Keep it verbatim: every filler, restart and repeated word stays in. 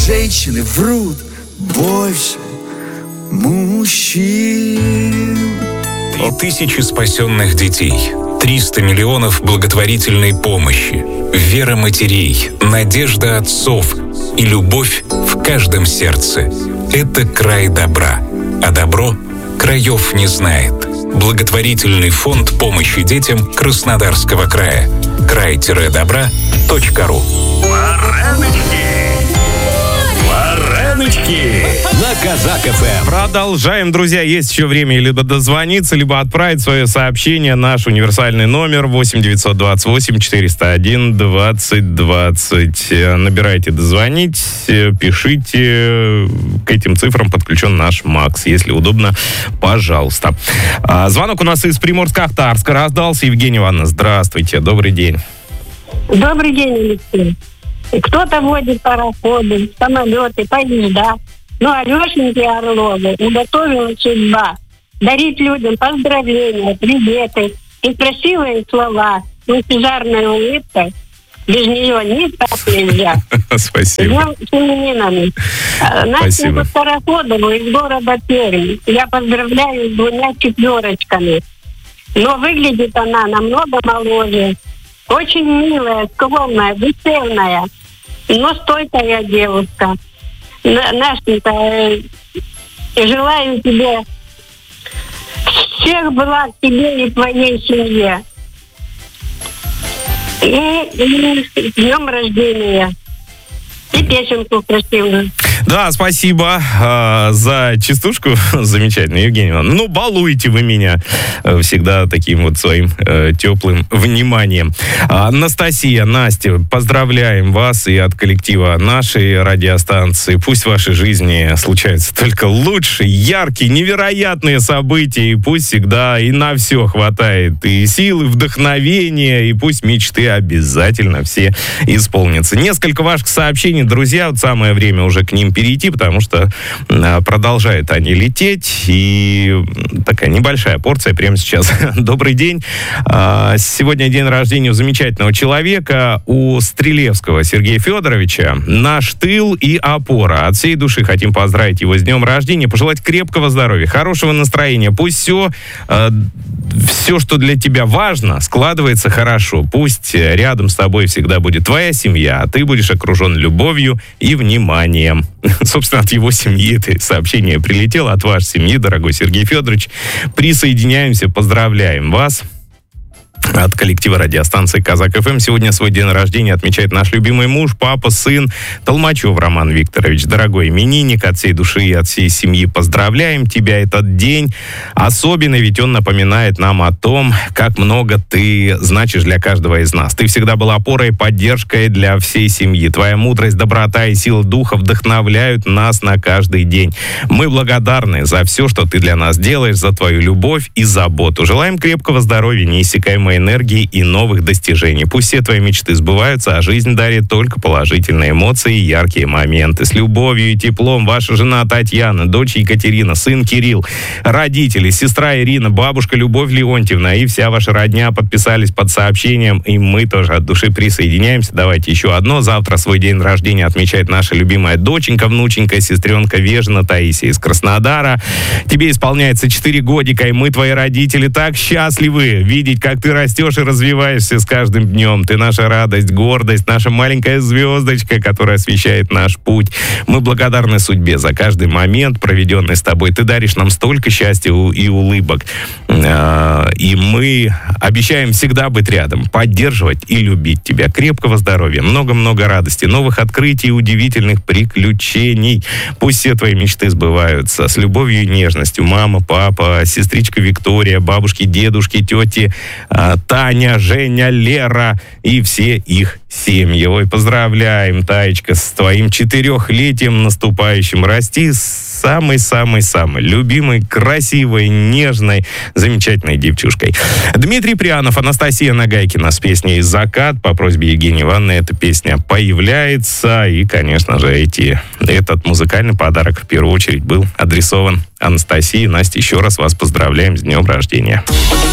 женщины врут больше мужчин. И тысячи спасенных детей, триста миллионов благотворительной помощи, вера матерей, надежда отцов и любовь в каждом сердце – это край добра. А добро краев не знает. Благотворительный фонд помощи детям Краснодарского края. край-добра точка ру. Вареночки на Казак эф эм. Продолжаем, друзья. Есть еще время либо дозвониться, либо отправить свое сообщение. Наш универсальный номер восемь девятьсот двадцать восемь четыреста один двадцать двадцать. Набирайте дозвонить, пишите. К этим цифрам подключен наш Макс. Если удобно, пожалуйста. А, звонок у нас из Приморско-Ахтарска раздался. Евгения Ивановна, здравствуйте. Добрый день. Добрый день, Алексей. Кто-то водит пароходы, самолеты, поезда. Ну, Алешеньке Орлову уготовила судьба дарить людям поздравления, приветы и красивые слова. Лучезарная улыбка. Без нее никак нельзя. Спасибо. С именинами. Настеньку Скороходову из города Пермь я поздравляю с двумя четверочками. Но выглядит она намного моложе. Очень милая, скромная, душевная, но стойкая девушка. Настенька, желаю тебе всех благ тебе и твоей семье. И, и с днем рождения. И песенку красивую. Да, спасибо э, за частушку замечательную, Евгения Ивановна. Ну, балуете вы меня э, всегда таким вот своим э, теплым вниманием. Анастасия, Настя, поздравляем вас и от коллектива нашей радиостанции. Пусть в вашей жизни случаются только лучшие, яркие, невероятные события. И пусть всегда и на все хватает и силы, вдохновения. И пусть мечты обязательно все исполнятся. Несколько ваших сообщений, друзья. Вот самое время уже к ним перейти, потому что а, продолжают они лететь. И такая небольшая порция прямо сейчас. Добрый день. А, сегодня день рождения у замечательного человека, у Стрелевского Сергея Федоровича. Наш тыл и опора. От всей души хотим поздравить его с днем рождения, пожелать крепкого здоровья, хорошего настроения. Пусть все, а, все, что для тебя важно, складывается хорошо. Пусть рядом с тобой всегда будет твоя семья, а ты будешь окружен любовью и вниманием. Собственно, от его семьи это сообщение прилетело, от вашей семьи, дорогой Сергей Федорович. Присоединяемся, поздравляем вас. От коллектива радиостанции Казак эф эм. Сегодня свой день рождения отмечает наш любимый муж, папа, сын Толмачев Роман Викторович. Дорогой именинник, от всей души и от всей семьи поздравляем тебя. Этот день особенный, ведь он напоминает нам о том, как много ты значишь для каждого из нас. Ты всегда был опорой, поддержкой для всей семьи. Твоя мудрость, доброта и сила духа вдохновляют нас на каждый день. Мы благодарны за все, что ты для нас делаешь, за твою любовь и заботу. Желаем крепкого здоровья, неиссякаемой энергии и новых достижений. Пусть все твои мечты сбываются, а жизнь дарит только положительные эмоции и яркие моменты. С любовью и теплом ваша жена Татьяна, дочь Екатерина, сын Кирилл, родители, сестра Ирина, бабушка Любовь Леонтьевна и вся ваша родня подписались под сообщением, и мы тоже от души присоединяемся. Давайте еще одно. Завтра свой день рождения отмечает наша любимая доченька, внученька, сестренка Вежина Таисия из Краснодара. Тебе исполняется четыре годика, и мы, твои родители, так счастливы видеть, как ты растешь и развиваешься с каждым днем. Ты наша радость, гордость, наша маленькая звездочка, которая освещает наш путь. Мы благодарны судьбе за каждый момент, проведенный с тобой. Ты даришь нам столько счастья и улыбок. И мы обещаем всегда быть рядом, поддерживать и любить тебя. Крепкого здоровья, много-много радости, новых открытий, удивительных приключений. Пусть все твои мечты сбываются. С любовью и нежностью. Мама, папа, сестричка Виктория, бабушки, дедушки, тети Таня, Женя, Лера и все их семьи. Ой, поздравляем, Таечка, с твоим четырехлетием наступающим. Расти самой-самой-самой любимой, красивой, нежной, замечательной девчушкой. Дмитрий Прянов, Анастасия Нагайкина с песней «Закат». По просьбе Евгении Ивановны эта песня появляется. И, конечно же, эти, этот музыкальный подарок в первую очередь был адресован Анастасии. Настя, еще раз вас поздравляем с днем рождения.